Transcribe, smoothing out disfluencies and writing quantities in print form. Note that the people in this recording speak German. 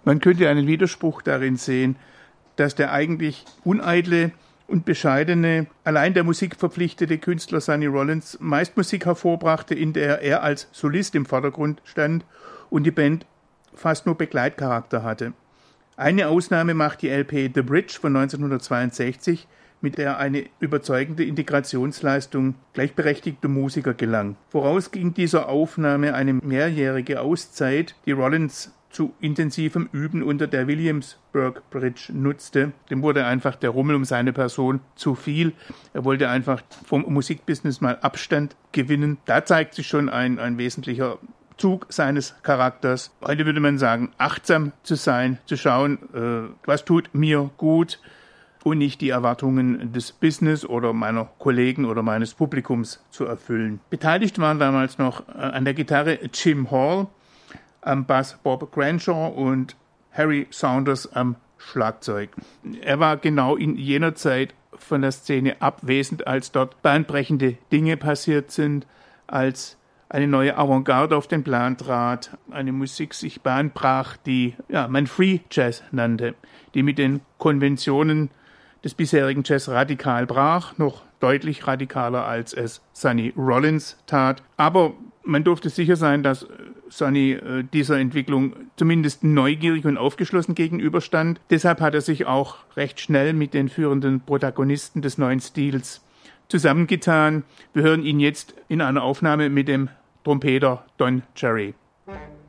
Man könnte einen Widerspruch darin sehen, dass der eigentlich uneitle und bescheidene, allein der Musik verpflichtete Künstler Sonny Rollins meist Musik hervorbrachte, in der er als Solist im Vordergrund stand und die Band fast nur Begleitcharakter hatte. Eine Ausnahme macht die LP The Bridge von 1962, mit der eine überzeugende Integrationsleistung gleichberechtigter Musiker gelang. Voraus ging dieser Aufnahme eine mehrjährige Auszeit, die Rollins zu intensivem Üben unter der Williamsburg Bridge nutzte. Dem wurde einfach der Rummel um seine Person zu viel. Er wollte einfach vom Musikbusiness mal Abstand gewinnen. Da zeigt sich schon ein wesentlicher Zug seines Charakters. Heute würde man sagen, achtsam zu sein, zu schauen, was tut mir gut und nicht die Erwartungen des Business oder meiner Kollegen oder meines Publikums zu erfüllen. Beteiligt waren damals noch an der Gitarre Jim Hall, am Bass Bob Granshaw und Harry Saunders am Schlagzeug. Er war genau in jener Zeit von der Szene abwesend, als dort bahnbrechende Dinge passiert sind, als eine neue Avantgarde auf den Plan trat, eine Musik sich Bahn brach, die man Free Jazz nannte, die mit den Konventionen des bisherigen Jazz radikal brach, noch deutlich radikaler als es Sonny Rollins tat. Aber man durfte sicher sein, dass Sonny dieser Entwicklung zumindest neugierig und aufgeschlossen gegenüberstand. Deshalb hat er sich auch recht schnell mit den führenden Protagonisten des neuen Stils zusammengetan. Wir hören ihn jetzt in einer Aufnahme mit dem Trompeter Don Cherry.